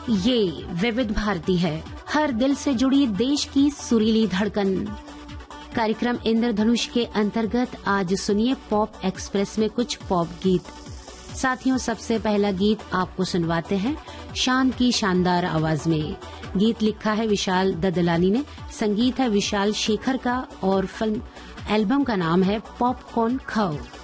ये विविध भारती है, हर दिल से जुड़ी देश की सुरीली धड़कन। कार्यक्रम इंद्रधनुष के अंतर्गत आज सुनिए पॉप एक्सप्रेस में कुछ पॉप गीत। साथियों, सबसे पहला गीत आपको सुनवाते हैं शान की शानदार आवाज में। गीत लिखा है विशाल ददलानी ने, संगीत है विशाल शेखर का और फिल्म एल्बम का नाम है पॉपकॉर्न खाओ।